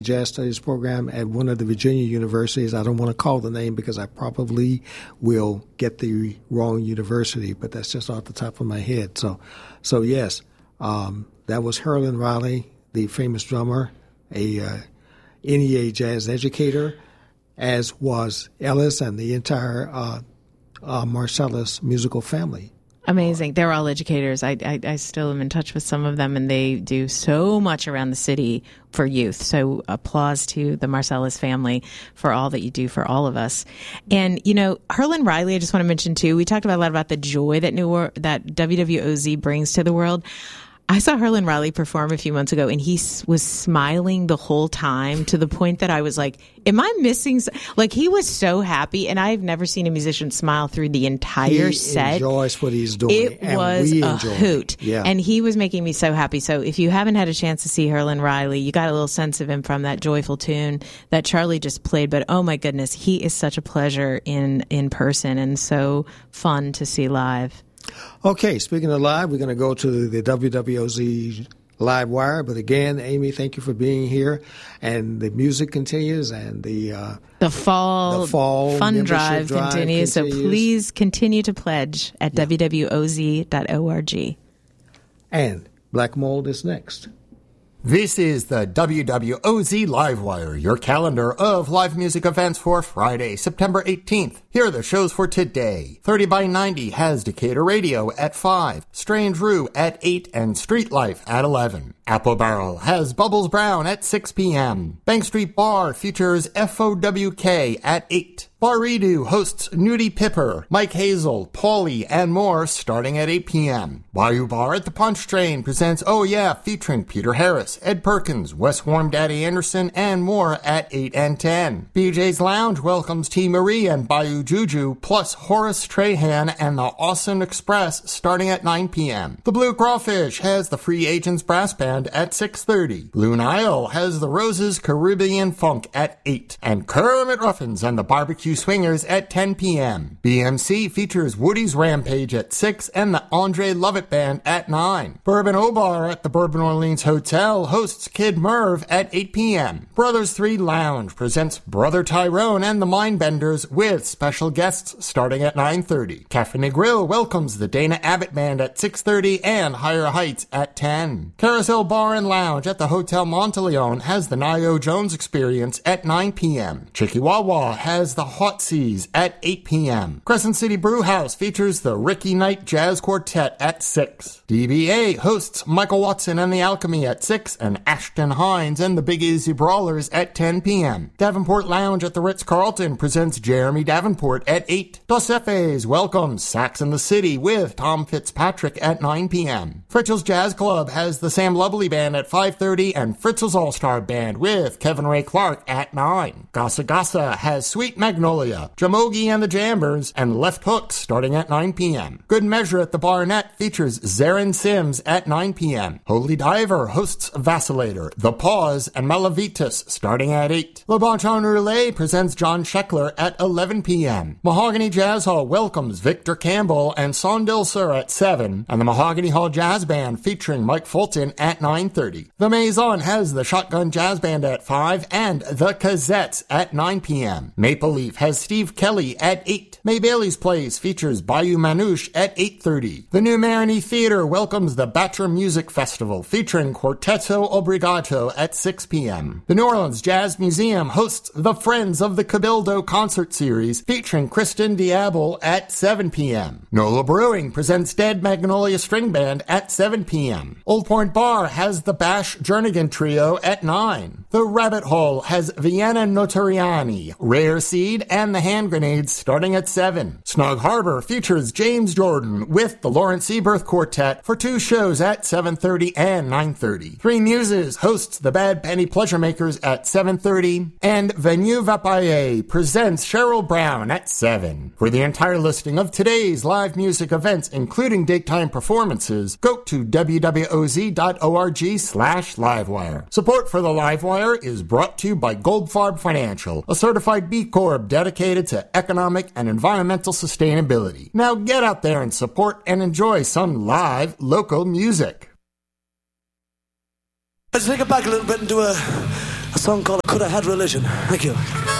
jazz studies program at one of the Virginia universities. I don't want to call the name because I probably will get the wrong university, but that's just off the top of my head. So yes, that was Herlin Riley, the famous drummer, a NEA jazz educator, as was Ellis and the entire Marsalis musical family. Amazing. They're all educators. I still am in touch with some of them, and they do so much around the city for youth. So applause to the Marsalis family for all that you do for all of us. And, you know, Herlin Riley, I just want to mention, too, we talked a lot about the joy that WWOZ brings to the world. I saw Herlin Riley perform a few months ago, and he was smiling the whole time to the point that I was like, am I missing? Like, he was so happy, and I've never seen a musician smile through the entire set. He enjoys what he's doing. It was a hoot. Yeah. And he was making me so happy. So if you haven't had a chance to see Herlin Riley, you got a little sense of him from that joyful tune that Charlie just played. But oh my goodness, he is such a pleasure in person and so fun to see live. Okay, speaking of live, we're going to go to the WWOZ Live Wire. But again, Amy, thank you for being here. And the music continues, and the fall fun drive continues. So please continue to pledge at wwoz.org. And Black Mold is next. This is the WWOZ Livewire, your calendar of live music events for Friday, September 18th. Here are the shows for today. 30 by 90 has Decatur Radio at 5, Strange Rue at 8, and Street Life at 11. Apple Barrel has Bubbles Brown at 6 p.m. Bank Street Bar features FOWK at 8. Bar Redo hosts Nudie Pipper, Mike Hazel, Paulie, and more starting at 8 p.m. Bayou Bar at the Punch Train presents Oh Yeah, featuring Peter Harris, Ed Perkins, Wes Warm Daddy Anderson, and more at 8 and 10. BJ's Lounge welcomes T. Marie and Bayou Juju, plus Horace Trahan and the Austin Express starting at 9 p.m. The Blue Crawfish has the Free Agents Brass Band at 6:30. Blue Nile has the Roses Caribbean Funk at 8. And Kermit Ruffins and the Barbecue Swingers at 10 p.m. BMC features Woody's Rampage at 6 and the Andre Lovett Band at 9. Bourbon O-Bar at the Bourbon Orleans Hotel hosts Kid Merv at 8 p.m. Brothers 3 Lounge presents Brother Tyrone and the Mindbenders with special guests starting at 9:30. Cafe Grill welcomes the Dana Abbott Band at 6:30 and Higher Heights at 10. Carousel Bar and Lounge at the Hotel Monteleone has the Nio Jones Experience at 9 p.m. Chikiwawa has the Hot Seas at 8 p.m. Crescent City Brew House features the Ricky Knight Jazz Quartet at 6. DBA hosts Michael Watson and the Alchemy at 6 and Ashton Hines and the Big Easy Brawlers at 10 p.m. Davenport Lounge at the Ritz-Carlton presents Jeremy Davenport at 8. Dos Efes welcomes Sax in the City with Tom Fitzpatrick at 9 p.m. Fritzel's Jazz Club has the Sam Lovely Band at 5:30 and Fritzel's All-Star Band with Kevin Ray Clark at 9. Gasa Gasa has Sweet Magnolia, Jamogi and the Jambers, and Left Hook starting at 9 p.m. Good Measure at the Barnett features Zarin Sims at 9 p.m. Holy Diver hosts Vacillator, The Pause, and Malavitas starting at 8. Le Bon Chon Roulette presents John Scheckler at 11 p.m. Mahogany Jazz Hall welcomes Victor Campbell and Sondil Sur at 7, and the Mahogany Hall Jazz Band featuring Mike Fulton at 9:30. The Maison has the Shotgun Jazz Band at 5 and the Cassettes at 9 p.m. Maple Leaf has Steve Kelly at 8. May Bailey's Place features Bayou Manouche at 8:30. The New Marigny Theater welcomes the Batra Music Festival featuring Quartetto Obrigato at 6 p.m. The New Orleans Jazz Museum hosts the Friends of the Cabildo Concert Series featuring Kristen Diable at 7 p.m. NOLA Brewing presents Dead Magnolia String Band at 7 p.m. Old Point Bar has the Bash Jernigan Trio at 9. The Rabbit Hole has Vienna Notoriani, Rare Seed, and the Hand Grenades starting at 7. Snug Harbor features James Jordan with the Lawrence Seaberth Quartet for 2 shows at 7:30 and 9:30. Three Muses hosts the Bad Penny Pleasuremakers at 7:30, and Venue Vapaye presents Cheryl Brown at 7. For the entire listing of today's live music events, including daytime performances, go to wwoz.org/livewire. Support for the Livewire is brought to you by Goldfarb Financial, a certified B Corp dedicated to economic and environmental sustainability. Now get out there and support and enjoy some live local music. Let's take it back a little bit and do a song called Could I Had Religion. Thank you.